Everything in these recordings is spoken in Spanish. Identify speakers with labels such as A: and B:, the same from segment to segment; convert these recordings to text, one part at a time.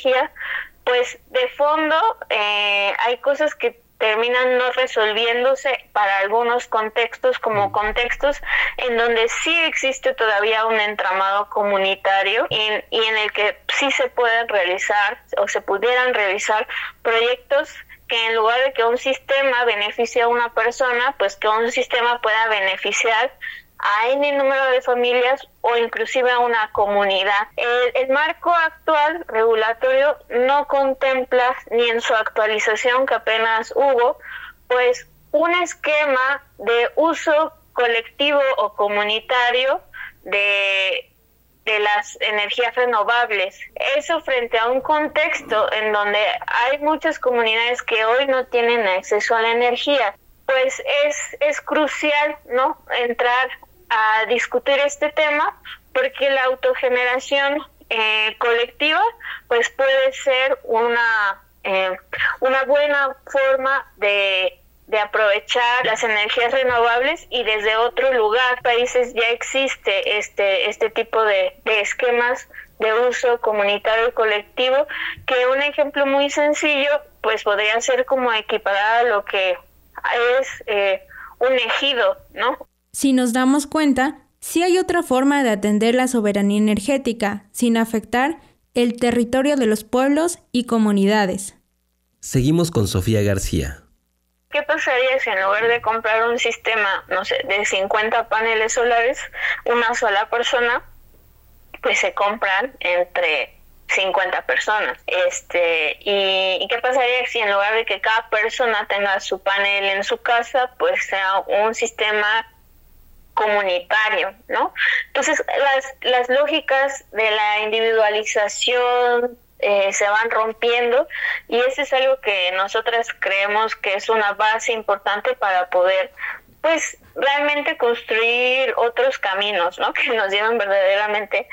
A: energía, pues de fondo hay cosas que terminan no resolviéndose para algunos contextos, como contextos en donde sí existe todavía un entramado comunitario y en el que sí se pueden realizar o se pudieran realizar proyectos que en lugar de que un sistema beneficie a una persona, pues que un sistema pueda beneficiar a N número de familias o inclusive a una comunidad. El marco actual regulatorio no contempla, ni en su actualización que apenas hubo, pues un esquema de uso colectivo o comunitario de las energías renovables. Eso frente a un contexto en donde hay muchas comunidades que hoy no tienen acceso a la energía. Pues es crucial, ¿no?, entrar a discutir este tema, porque la autogeneración colectiva pues puede ser una buena forma de aprovechar las energías renovables, y desde otro lugar, países ya existe este tipo de esquemas de uso comunitario y colectivo, que un ejemplo muy sencillo pues podría ser como equiparar a lo que es un ejido, ¿no?
B: Si nos damos cuenta, sí hay otra forma de atender la soberanía energética sin afectar el territorio de los pueblos y comunidades.
C: Seguimos con Sofía García.
A: ¿Qué pasaría si en lugar de comprar un sistema, no sé, de 50 paneles solares, una sola persona, pues se compran entre 50 personas? ¿Y qué pasaría si en lugar de que cada persona tenga su panel en su casa, pues sea un sistema comunitario, ¿no? Entonces, las lógicas de la individualización se van rompiendo, y eso es algo que nosotras creemos que es una base importante para poder, pues, realmente construir otros caminos, ¿no?, que nos lleven verdaderamente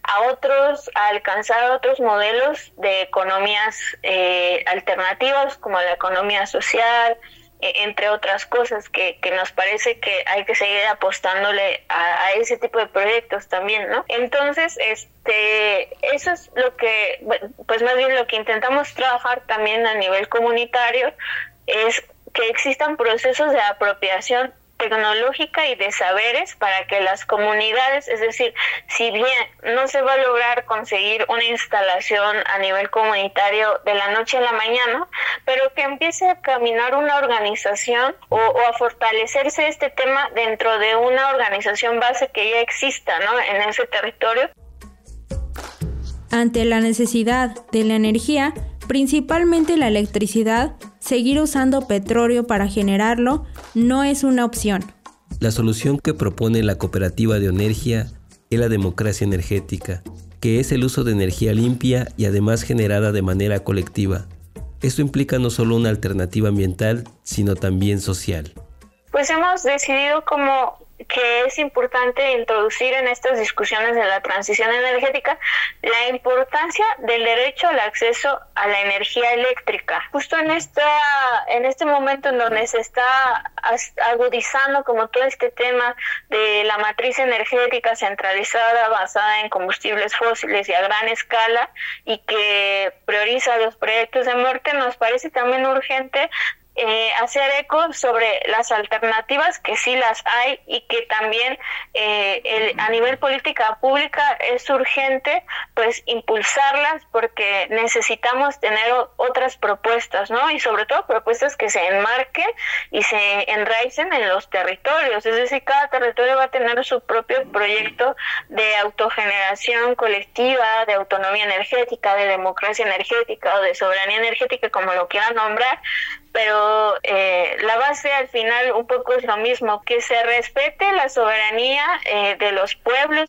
A: a alcanzar otros modelos de economías alternativas, como la economía social, entre otras cosas que nos parece que hay que seguir apostándole a ese tipo de proyectos también, ¿no? Entonces, eso es lo que, pues más bien lo que intentamos trabajar también a nivel comunitario, es que existan procesos de apropiación tecnológica y de saberes para que las comunidades, es decir, si bien no se va a lograr conseguir una instalación a nivel comunitario de la noche a la mañana, pero que empiece a caminar una organización o a fortalecerse este tema dentro de una organización base que ya exista, ¿no?, en ese territorio.
B: Ante la necesidad de la energía, principalmente la electricidad, seguir usando petróleo para generarlo no es una opción.
C: La solución que propone la cooperativa de Onergia es la democracia energética, que es el uso de energía limpia y además generada de manera colectiva. Esto implica no solo una alternativa ambiental, sino también social.
A: Pues hemos decidido como que es importante introducir en estas discusiones de la transición energética la importancia del derecho al acceso a la energía eléctrica. Justo en este momento en donde se está agudizando como todo este tema de la matriz energética centralizada basada en combustibles fósiles y a gran escala, y que prioriza los proyectos de muerte, nos parece también urgente hacer eco sobre las alternativas, que sí las hay, y que también a nivel política pública es urgente pues impulsarlas, porque necesitamos tener otras propuestas, ¿no? Y sobre todo propuestas que se enmarquen y se enraicen en los territorios, es decir, cada territorio va a tener su propio proyecto de autogeneración colectiva, de autonomía energética, de democracia energética o de soberanía energética, como lo quieran nombrar, pero la base al final un poco es lo mismo, que se respete la soberanía de los pueblos.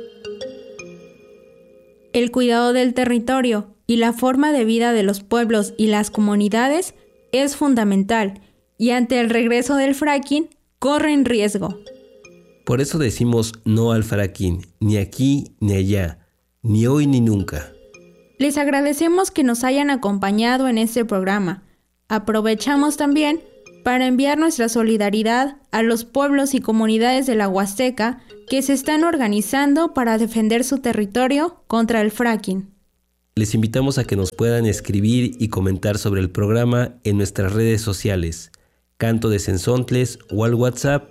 B: El cuidado del territorio y la forma de vida de los pueblos y las comunidades es fundamental, y ante el regreso del fracking corren riesgo.
C: Por eso decimos no al fracking, ni aquí ni allá, ni hoy ni nunca.
B: Les agradecemos que nos hayan acompañado en este programa. Aprovechamos también para enviar nuestra solidaridad a los pueblos y comunidades de la Huasteca que se están organizando para defender su territorio contra el fracking.
C: Les invitamos a que nos puedan escribir y comentar sobre el programa en nuestras redes sociales, Canto de Zenzontles, o al WhatsApp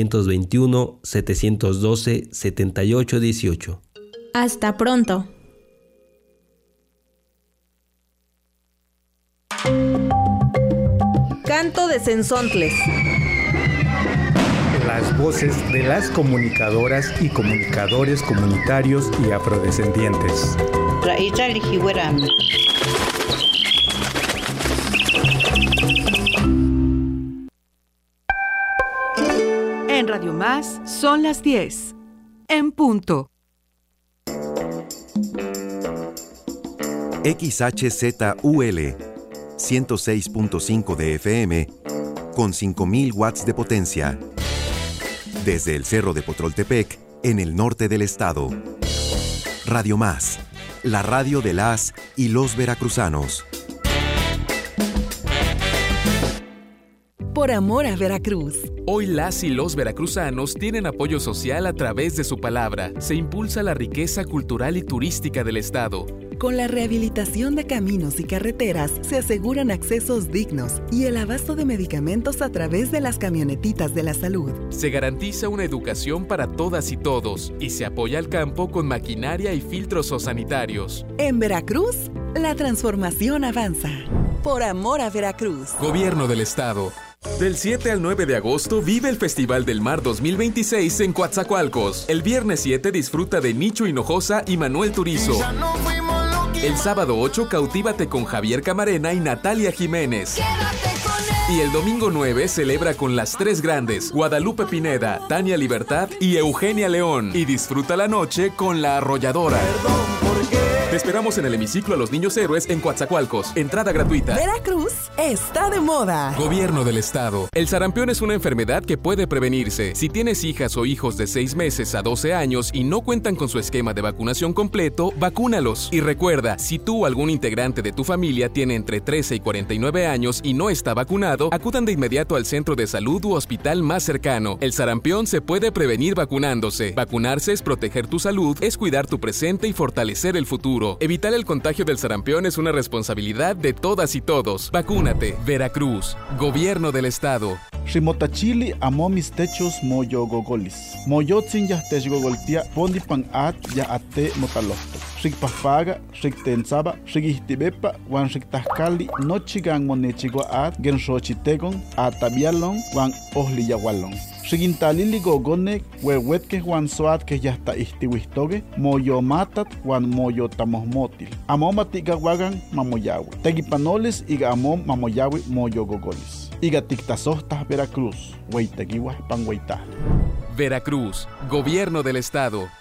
C: 221-712-7818.
B: Hasta pronto.
D: Canto de Zenzontles.
E: Las voces de las comunicadoras y comunicadores comunitarios y afrodescendientes.
F: En Radio Más son las 10. En punto.
G: XHZUL 106.5 de FM con 5.000 watts de potencia. Desde el Cerro de Potroltepec, en el norte del estado. Radio Más, la radio de las y los veracruzanos.
H: Por amor a Veracruz.
I: Hoy las y los veracruzanos tienen apoyo social a través de su palabra. Se impulsa la riqueza cultural y turística del estado.
H: Con la rehabilitación de caminos y carreteras se aseguran accesos dignos y el abasto de medicamentos a través de las camionetitas de la salud.
I: Se garantiza una educación para todas y todos y se apoya al campo con maquinaria y filtros sanitarios.
H: En Veracruz, la transformación avanza. Por amor a Veracruz.
I: Gobierno del estado. Del 7 al 9 de agosto vive el Festival del Mar 2026 en Coatzacoalcos. El viernes 7 disfruta de Nicho Hinojosa y Manuel Turizo. El sábado 8 cautívate con Javier Camarena y Natalia Jiménez. Y el domingo 9 celebra con las tres grandes, Guadalupe Pineda, Tania Libertad y Eugenia León. Y disfruta la noche con La Arrolladora. Te esperamos en el hemiciclo a los Niños Héroes en Coatzacoalcos. Entrada gratuita.
H: Veracruz está de moda.
I: Gobierno del estado. El sarampión es una enfermedad que puede prevenirse. Si tienes hijas o hijos de 6 meses a 12 años y no cuentan con su esquema de vacunación completo, vacúnalos. Y recuerda, si tú o algún integrante de tu familia tiene entre 13 y 49 años y no está vacunado, acudan de inmediato al centro de salud u hospital más cercano. El sarampión se puede prevenir vacunándose. Vacunarse es proteger tu salud, es cuidar tu presente y fortalecer el futuro. Evitar el contagio del sarampión es una responsabilidad de todas y todos. Vacúnate. Veracruz. Gobierno del estado.
J: Ximotachili amo mis techos moyo gogolis. Moyotzin yahtech gogoltia pondi pan at ya ate motalohto. Xikpafaga, xiktensaba, xikihtibepa, wan xiktahkali nochigan monechigua at genshochitegon atabialon wan ohliyawalon. Xigintalili gogone huehuetke wan soat que ya está istiwistoge moyo matat wan moyo tamohmotil. Amo matigawagan mamoyawe. Tegipanoles iga amo mamoyawe moyo gogolis. Iga tiktasostas Veracruz, hueiteguiwas pan hueitaj.
I: Veracruz, Gobierno del estado.